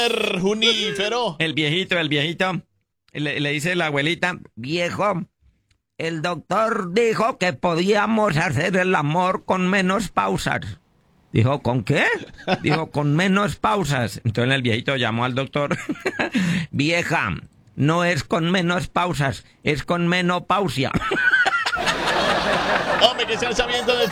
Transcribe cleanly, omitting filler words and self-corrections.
primer Junífero. El viejito, le dice la abuelita, viejo, el doctor dijo que podíamos hacer el amor con menos pausas. Dijo, ¿con qué? Dijo, con menos pausas. Entonces el viejito llamó al doctor. Vieja, no es con menos pausas, es con menopausia. Hombre, que sea el sabiendo del